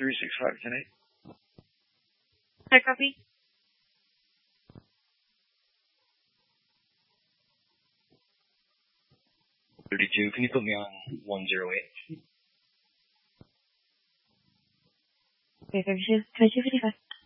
365 tonight. Hi, copy. 32, can you put me on 108? Okay, 32, 2255.